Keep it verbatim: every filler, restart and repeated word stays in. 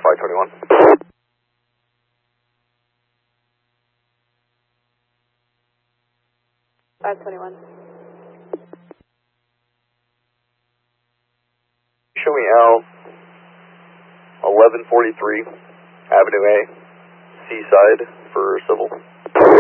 five twenty-one. five twenty-one. Show me L eleven forty-three Avenue A, Seaside for civil.